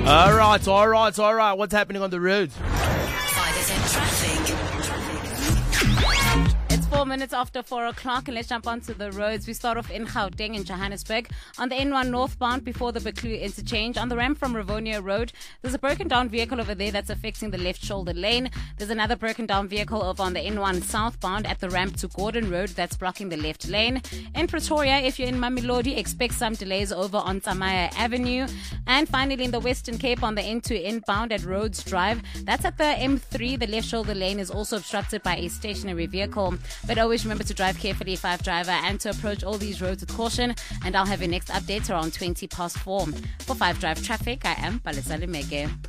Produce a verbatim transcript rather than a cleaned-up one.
All right, all right, all right. What's happening on the roads? five S M traffic. It's four minutes after four o'clock, and let's jump onto the roads. We start off in Gauteng in Johannesburg. On the N one northbound before the Buccleuch interchange, on the ramp from Rivonia Road, there's a broken down vehicle over there that's affecting the left shoulder lane. There's another broken down vehicle over on the N one southbound at the ramp to Gordon Road that's blocking the left lane. In Pretoria, if you're in Mamelodi, expect some delays over on Tsamaya Avenue. And finally, in the Western Cape on the N two inbound at Rhodes Drive, that's at the M three. The left shoulder lane is also obstructed by a stationary vehicle. But always remember to drive carefully, Five Driver, and to approach all these roads with caution. And I'll have your next update around twenty past four. For Five Drive Traffic, I am Palesa Lemeke.